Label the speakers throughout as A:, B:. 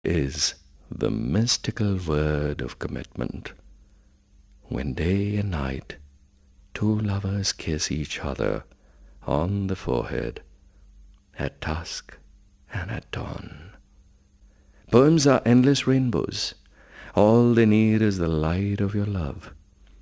A: is the mystical word of commitment. When day and night two lovers kiss each other on the forehead, at dusk and at dawn. Poems are endless rainbows. All they need is the light of your love.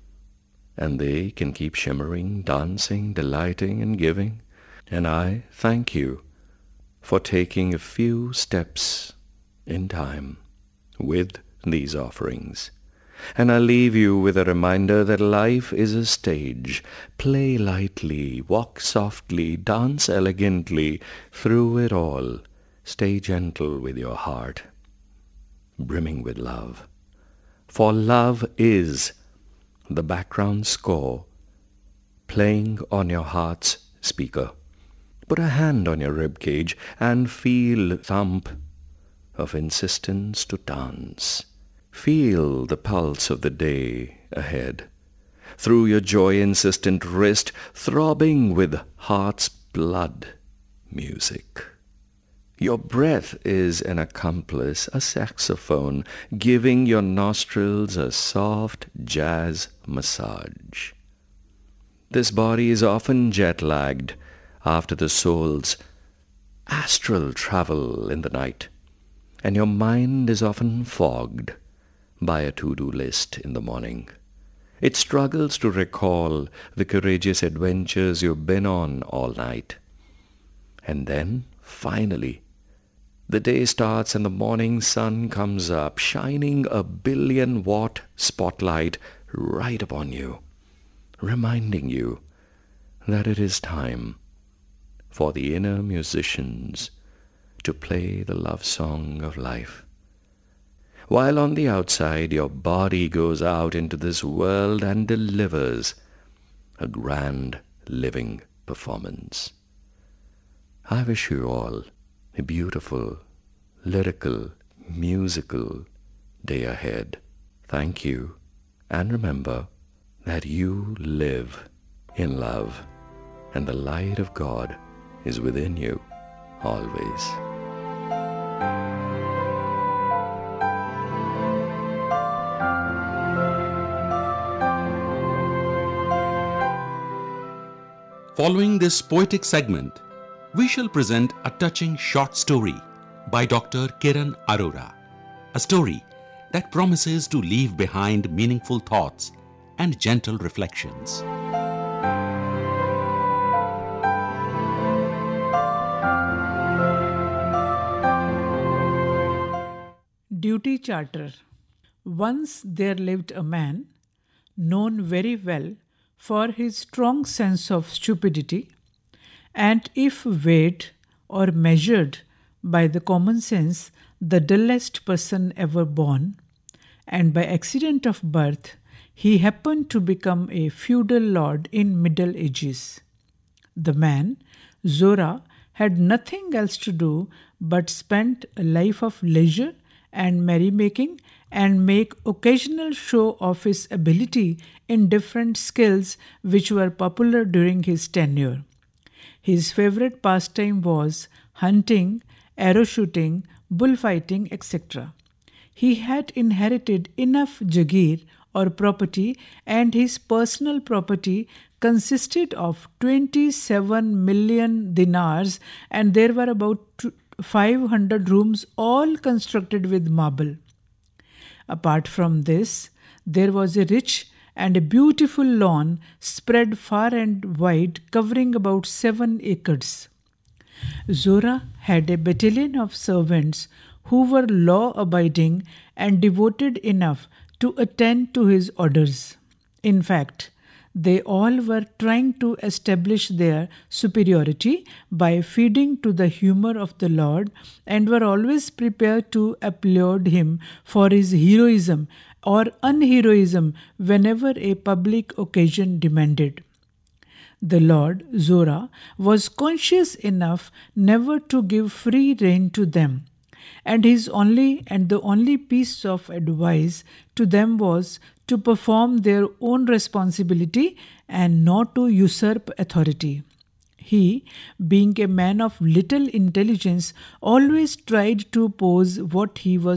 A: And they can keep shimmering, dancing, delighting, and giving. And I thank you for taking a few steps in time with these offerings. And I leave you with a reminder that life is a stage. Play lightly, walk softly, dance elegantly. Through it all, stay gentle with your heart, brimming with love. For love is the background score playing on your heart's speaker. Put a hand on your ribcage and feel the thump of insistence to dance. Feel the pulse of the day ahead. Through your joy-insistent wrist, throbbing with heart's blood music. Your breath is an accomplice, a saxophone, giving your nostrils a soft jazz massage. This body is often jet-lagged after the soul's astral travel in the night, and your mind is often fogged by a to-do list in the morning. It struggles to recall the courageous adventures you've been on all night. And then, finally, the day starts and the morning sun comes up, shining a billion-watt spotlight right upon you, reminding you that it is time for the inner musicians to play the love song of life. While on the outside your body goes out into this world and delivers a grand living performance. I wish you all a beautiful, lyrical, musical day ahead. Thank you, and remember that you live in love, and the light of God is within you always.
B: Following this poetic segment, we shall present a touching short story by Dr. Kiran Arora, a story that promises to leave behind meaningful thoughts and gentle reflections.
C: Duty Charter. Once there lived a man, known very well for his strong sense of stupidity, and if weighed or measured by the common sense, the dullest person ever born, and by accident of birth, he happened to become a feudal lord in Middle Ages. The man, Zora, had nothing else to do but spend a life of leisure and merrymaking and make occasional show of his ability in different skills which were popular during his tenure. His favorite pastime was hunting, arrow shooting, bullfighting, etc. He had inherited enough jagir or property, and his personal property consisted of 27 million dinars, and there were about 500 rooms all constructed with marble. Apart from this, there was a rich and a beautiful lawn spread far and wide, covering about 7 acres. Zora had a battalion of servants who were law-abiding and devoted enough to attend to his orders. In fact, they all were trying to establish their superiority by feeding to the humor of the Lord, and were always prepared to applaud him for his heroism or unheroism whenever a public occasion demanded. The Lord, Zora, was conscious enough never to give free rein to them, and the only piece of advice to them was to perform their own responsibility and not to usurp authority. He, being a man of little intelligence, always tried to pose what he was